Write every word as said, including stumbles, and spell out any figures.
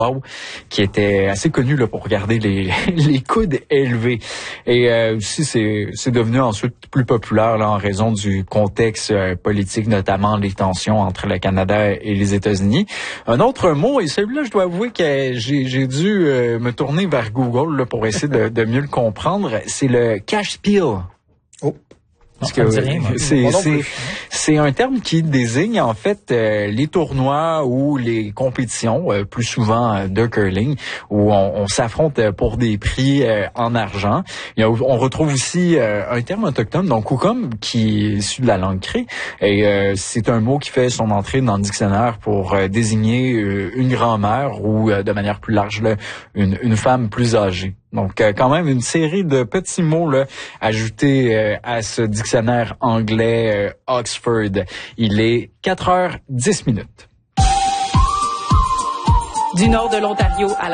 qui était assez connu là pour regarder les les coudes élevés. Et euh, aussi c'est c'est devenu ensuite plus populaire là en raison du contexte euh, politique, notamment les tensions entre le Canada et les États-Unis. Un autre mot, et celui-là je dois avouer que j'ai j'ai dû euh, me tourner vers Google là, pour essayer de, de mieux le comprendre, c'est le cash peel. Oh. Parce que c'est c'est c'est un terme qui désigne en fait euh, les tournois ou les compétitions, euh, plus souvent euh, de curling, où on, on s'affronte pour des prix euh, en argent. Il y a, on retrouve aussi euh, un terme autochtone, donc kukum, qui est issu de la langue cré, et euh, c'est un mot qui fait son entrée dans le dictionnaire pour euh, désigner euh, une grand-mère ou euh, de manière plus large là, une une femme plus âgée. Donc, euh, quand même, une série de petits mots là ajoutés euh, à ce dictionnaire anglais euh, Oxford. Il est quatre heures dix minutes. Du nord de l'Ontario à la